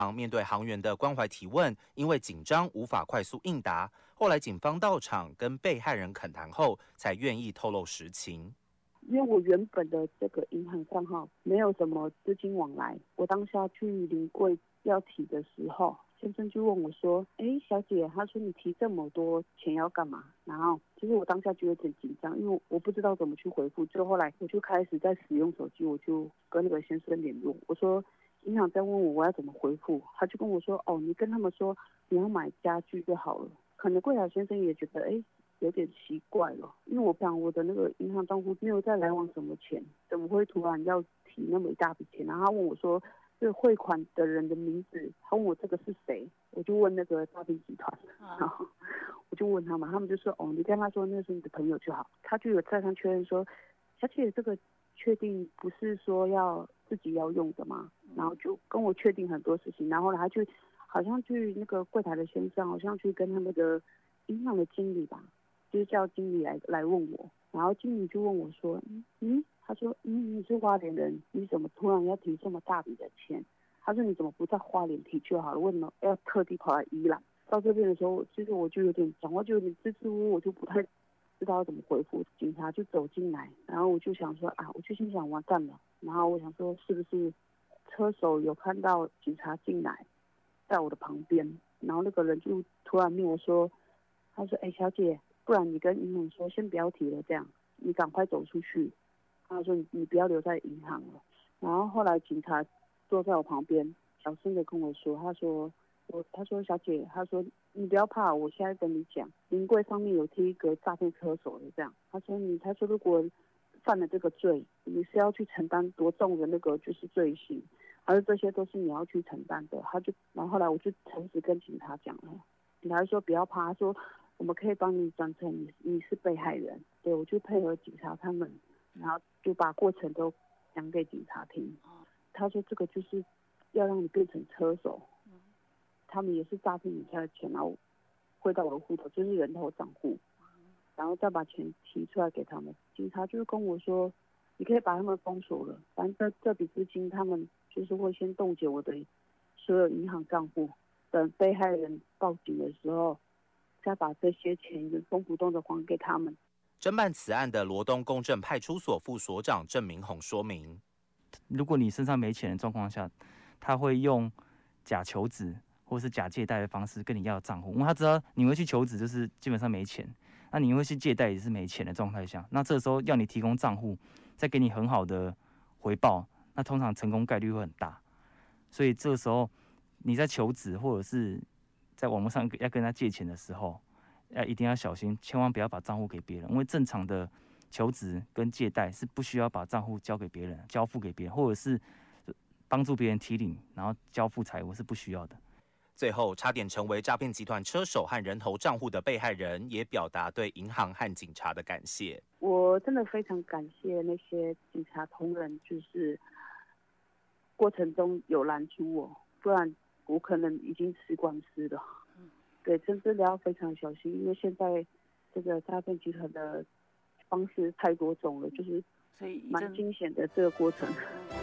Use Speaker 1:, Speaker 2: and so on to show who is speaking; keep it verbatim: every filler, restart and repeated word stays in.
Speaker 1: 面对行员的关怀提问，因为紧张无法快速应答，后来警方到场跟被害人恳谈后，才愿意透露实情。
Speaker 2: 因为我原本的这个银行账号没有什么资金往来，我当下去临柜要提的时候，先生就问我说：“哎，小姐，他说你提这么多钱要干嘛？”然后其实我当下就有点紧张，因为我不知道怎么去回复。就后来我就开始在使用手机，我就跟那个先生联络，我说银行在问我我要怎么回复，他就跟我说：“哦，你跟他们说你要买家具就好了。”可能柜台先生也觉得哎。有点奇怪了，因为我想我的那个银行账户没有在来往什么钱，怎么会突然要提那么一大笔钱？然后他问我说，这个汇款的人的名字，他问我这个是谁，我就问那个诈骗集团，然后我就问他嘛，他们就说，哦，你跟他说那是你的朋友就好。他就有再三确认说，小姐这个确定不是说要自己要用的吗？然后就跟我确定很多事情，然后他就好像去那个柜台的先生，好像去跟他们的银行的经理吧。就是叫经理来来问我，然后经理就问我说：“嗯嗯，他说嗯你是花莲人，你怎么突然要提这么大笔的钱？他说你怎么不在花莲提就好了？为什么要特地跑来宜兰？”到这边的时候，其实我就有点讲话就有点支支吾吾，我就不太知道要怎么回复。警察就走进来，然后我就想说啊，我就心想完蛋了。然后我想说是不是车手有看到警察进来，在我的旁边，然后那个人就突然命我说，他说：“哎，小姐。”不然你跟银行说先不要提了，这样你赶快走出去。他说你你不要留在银行了。然后后来警察坐在我旁边，小声的跟我说，他说我他说小姐，他说你不要怕，我现在跟你讲，临柜上面有贴一个诈骗车手的这样。他说你他说如果犯了这个罪，你是要去承担多重的那个就是罪行，他说这些都是你要去承担的。他就然后后来我就诚实跟警察讲了，警察说不要怕，他说。我们可以帮你转成你你是被害人，对，我就配合警察他们，然后就把过程都讲给警察听。他说这个就是要让你变成车手，他们也是诈骗你家的钱，然后汇到我的户头，就是人头账户，然后再把钱提出来给他们。警察就跟我说，你可以把他们封锁了，反正这这笔资金他们就是会先冻结我的所有银行账户，等被害人报警的时候。再把这些钱原封不动的还给他们。
Speaker 1: 侦办此案的罗东公正派出所副所长郑明宏说明：
Speaker 3: 如果你身上没钱的状况下，他会用假求职或是假借贷的方式跟你要账户，因为他知道你会去求职就是基本上没钱，那你会去借贷也是没钱的状态下，那这时候要你提供账户，再给你很好的回报，那通常成功概率会很大。所以这个时候你在求职或者是在网络上要跟他借钱的时候，要一定要小心，千万不要把账户给别人，因为正常的求职跟借贷是不需要把账户交给别人、交付给别人，或者是帮助别人提领，然后交付财物是不需要的。
Speaker 1: 最后，差点成为诈骗集团车手和人头账户的被害人，也表达对银行和警察的感谢。
Speaker 2: 我真的非常感谢那些警察同仁，就是过程中有拦住我，不然。我可能已经吃官司了，对，真真的要非常小心，因为现在这个诈骗集团的方式太多种了，就是蛮惊险的这个过程。